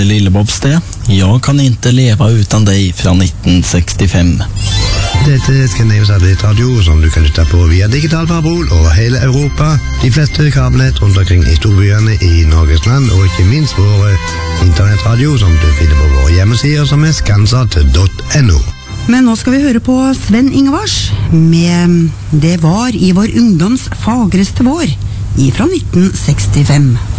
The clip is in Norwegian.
Lillebobsted. Jag kan inte leva utan dig fra 1965. Dette er Skandeus Radio som du kan lytte på via digital parabol over hele Europa, de fleste kabelnett rundt omkring i storbyene i Norges land, og ikke minst våre internettradio som du finner på våre hjemmesider som er skansat.no. Men nå skal vi høre på Sven Ingvars med Det var i vår ungdoms fagreste vår fra 1965.